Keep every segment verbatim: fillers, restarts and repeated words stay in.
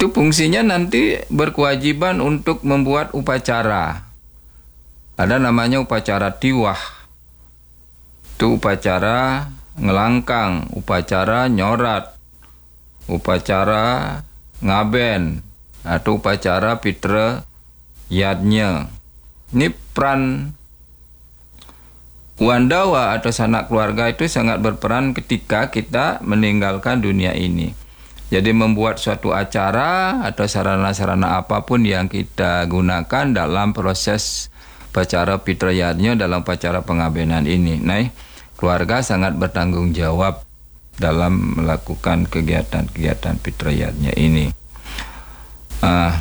itu fungsinya nanti berkewajiban untuk membuat upacara. Ada namanya upacara tiwah. Itu upacara ngelangkang, upacara nyorat, upacara ngaben, atau upacara pitra yadnya. Ini peran Wandawa atau sanak keluarga itu sangat berperan ketika kita meninggalkan dunia ini. Jadi membuat suatu acara atau sarana-sarana apapun yang kita gunakan dalam proses upacara pitra yadnya, dalam upacara pengabenan ini. Nah, keluarga sangat bertanggung jawab dalam melakukan kegiatan-kegiatan pitra yadnya ini. Uh,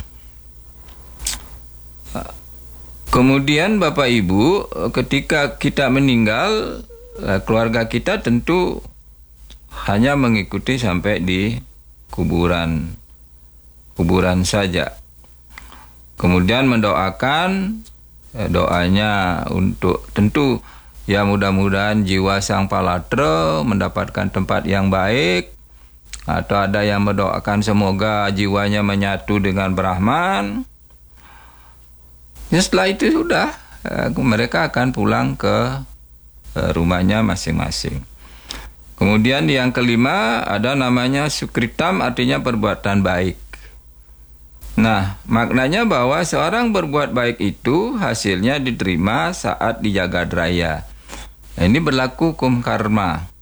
Kemudian Bapak Ibu, ketika kita meninggal, keluarga kita tentu hanya mengikuti sampai di kuburan kuburan saja. Kemudian mendoakan, doanya untuk tentu ya mudah-mudahan jiwa sang palatra mendapatkan tempat yang baik, atau ada yang mendoakan semoga jiwanya menyatu dengan Brahman. Ya, setelah itu sudah uh, mereka akan pulang ke uh, rumahnya masing-masing. Kemudian yang kelima ada namanya sukritam, artinya perbuatan baik. Nah, maknanya bahwa seorang berbuat baik itu hasilnya diterima saat di Jagad Raya. Nah, ini berlaku hukum karma.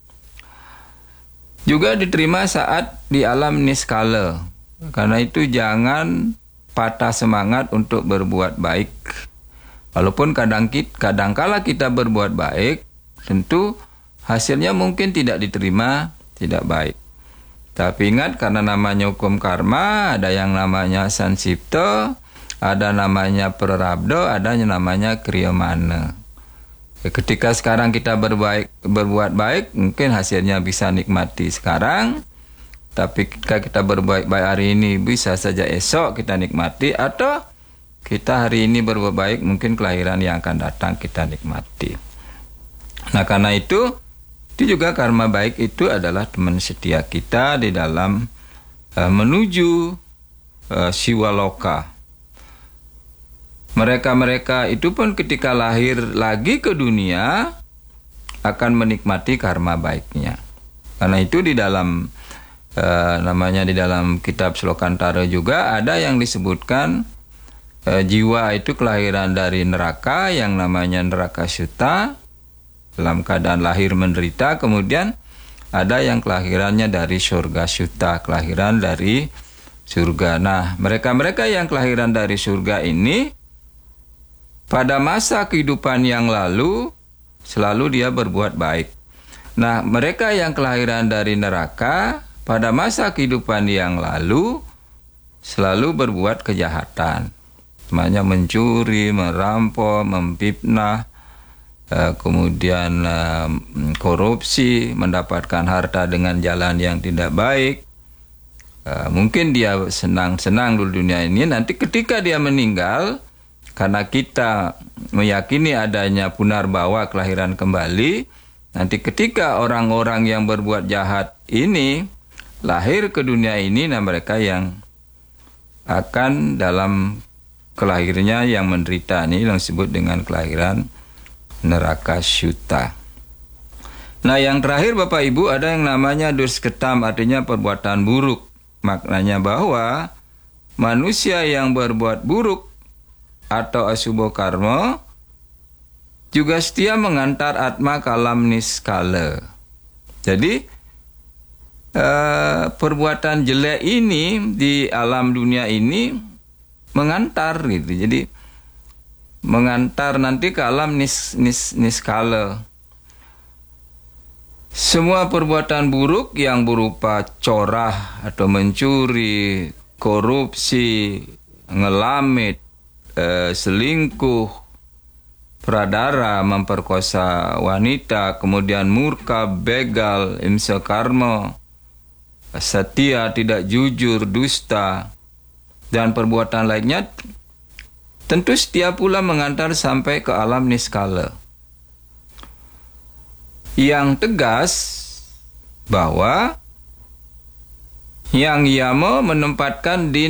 Juga diterima saat di alam niskala. Karena itu jangan patah semangat untuk berbuat baik. Walaupun kadang kadangkala kita berbuat baik, tentu hasilnya mungkin tidak diterima, tidak baik. Tapi ingat, karena namanya hukum karma, ada yang namanya sansipta, ada namanya prarabdha, ada yang namanya kriyamana. Ketika sekarang kita berbaik, berbuat baik, mungkin hasilnya bisa nikmati sekarang. Tapi ketika kita berbuat baik hari ini, bisa saja esok kita nikmati, atau kita hari ini berbuat baik, mungkin kelahiran yang akan datang kita nikmati. Nah, karena itu, itu juga karma baik itu adalah teman setia kita di dalam uh, menuju uh, siwaloka. Mereka-mereka itu pun ketika lahir lagi ke dunia akan menikmati karma baiknya. Karena itu di dalam Uh, namanya di dalam kitab Slokantara juga ada yang disebutkan uh, jiwa itu kelahiran dari neraka yang namanya neraka syuta, dalam keadaan lahir menderita. Kemudian ada yang kelahirannya dari surga syuta, kelahiran dari surga. Nah, mereka-mereka yang kelahiran dari surga ini pada masa kehidupan yang lalu selalu dia berbuat baik. Nah, mereka yang kelahiran dari neraka pada masa kehidupan yang lalu selalu berbuat kejahatan. Semuanya mencuri, merampok, memfitnah, eh, kemudian eh, korupsi, mendapatkan harta dengan jalan yang tidak baik. Eh, mungkin dia senang-senang dulu dunia ini, nanti ketika dia meninggal, karena kita meyakini adanya punarbawa, kelahiran kembali, nanti ketika orang-orang yang berbuat jahat ini lahir ke dunia ini, nah mereka yang akan dalam kelahirnya yang menderita ini yang disebut dengan kelahiran neraka syuta. Nah, yang terakhir Bapak Ibu ada yang namanya dursketam, artinya perbuatan buruk. Maknanya bahwa manusia yang berbuat buruk atau asubho karma juga setia mengantar atma ke alam niskala. Jadi Uh, perbuatan jelek ini di alam dunia ini mengantar gitu. Jadi mengantar nanti ke alam nis, nis, niskala. Semua perbuatan buruk yang berupa corah atau mencuri, korupsi, ngelamit, uh, selingkuh, pradara, memperkosa wanita, kemudian murka, begal, imsa karma, setia, tidak jujur, dusta, dan perbuatan lainnya, tentu setia pula mengantar sampai ke alam niskala. Yang tegas bahwa yang yama menempatkan di